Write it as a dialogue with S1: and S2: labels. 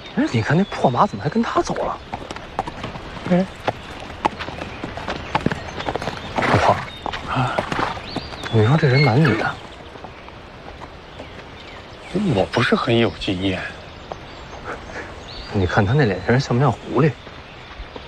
S1: 哎，你看那破马怎么还跟他走了？哎，老婆啊，你说这人男女啊？
S2: 我不是很有经验。
S1: 你看他那脸型像不像狐狸？